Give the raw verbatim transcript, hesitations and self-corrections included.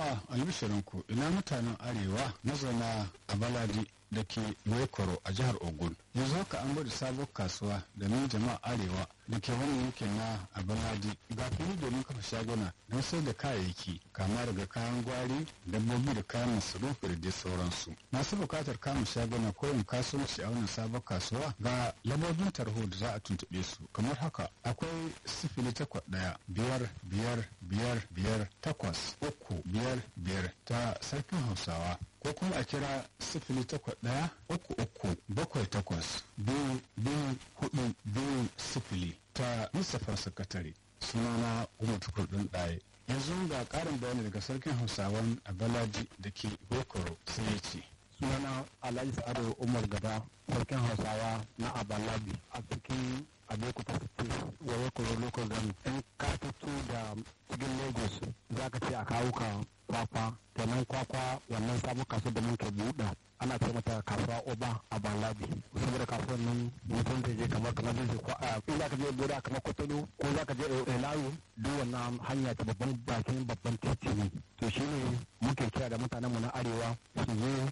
Jama'a albishirinku ina mutanen arewa mazauna a Baladi da ke Iwekoro a jihar Ogun. Yanzu haka an bude sabon kasuwa domin jama'a arewa da ke wani yankin na a Baladi ga fili domin kafa shaguna don sai da kayayyaki kama daga kayan gwari, dabbobi da kayan masarufi da dai sauransu. Masu bukatar kama shaguna ko yin kasuwanci a wannan sabon kasuwa ga lambobin tarho da za a tuntuɓe su kamar haka akwai sifili takwas ɗaya biyar biyar biyar biyar takwas uku biyar biyar ta sarkin Hausawa ko kuma a kira sifili takwas ɗaya uku uku bakwai takwas biyu biyu hudu biyu sifili ta Mustapha Sakatare. Sunana Umar Tukur ɗin ɗaye. Yanzu ga ƙarin bayani daga sarkin Hausawan a Balaji da ke Iwekoro sai ya ce. Sunana Alhaji Sa'adu Umar Gada, sarkin Hausawa na Abalabi a cikin Abeokuta State, Iwekoro Local Government. In ka fito da cikin Lagos za ka ce a kawo ka kwakwa, kenan kwakwa wannan sabon kasuwar da muke buɗa ana ce mata kasuwa Oba a Balabi. Saboda kasuwar nan mutum zai je kamar kamar zai ko a in za ka je gora kamar Kotono ko za ka je Elayu duk wannan hanya ta babban bakin babban titi ne. To shi ne muke kira da mutanenmu na arewa su zo